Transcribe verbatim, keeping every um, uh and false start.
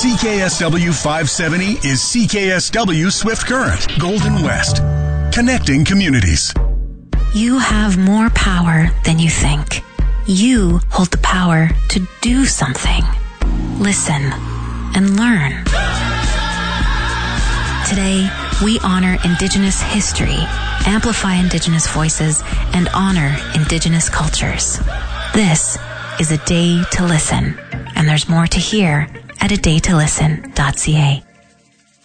C K S W five seventy is C K S W Swift Current, Golden West. Connecting communities. You have more power than you think. You hold the power to do something. Listen and learn. Today, we honor Indigenous history, amplify Indigenous voices, and honor Indigenous cultures. This is a day to listen, and there's more to hear at a day to listen dot c a.